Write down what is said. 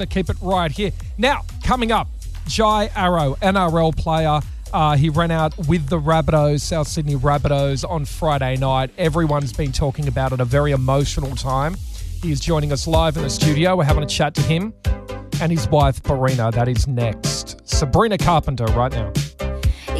Keep it right here. Now, coming up, Jai Arrow, NRL player. He ran out with the Rabbitohs, South Sydney Rabbitohs, on Friday night. Everyone's been talking about it, a very emotional time. He is joining us live in the studio. We're having a chat to him and his wife, Barina. That is next. Sabrina Carpenter right now.